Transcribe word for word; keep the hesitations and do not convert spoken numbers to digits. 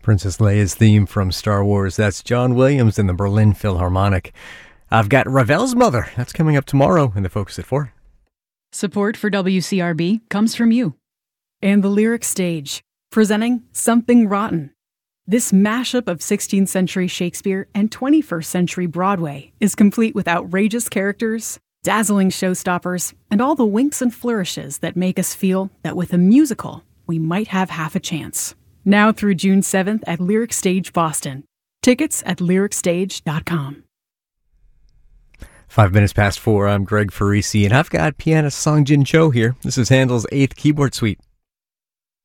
Princess Leia's theme from Star Wars. That's John Williams and the Berlin Philharmonic. I've got Ravel's Mother. That's coming up tomorrow in the Focus at four. Support for W C R B comes from you. And the Lyric Stage, presenting Something Rotten. This mashup of sixteenth century Shakespeare and twenty-first century Broadway is complete with outrageous characters, dazzling showstoppers, and all the winks and flourishes that make us feel that with a musical, we might have half a chance. Now through June seventh at Lyric Stage Boston. Tickets at lyric stage dot com. Five minutes past four, I'm Greg Farisi, and I've got pianist Songjin Cho here. This is Handel's Eighth Keyboard Suite.